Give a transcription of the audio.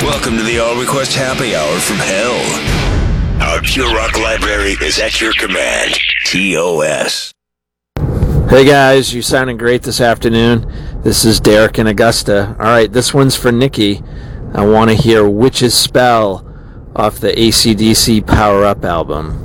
Welcome to the All Request Happy Hour from hell. Our Pure Rock library is at your command. TOS. Hey guys, you're sounding great this afternoon. This is Derek in Augusta. Alright, this one's for Nikki. I want to hear Witch's Spell off the AC/DC Power Up album.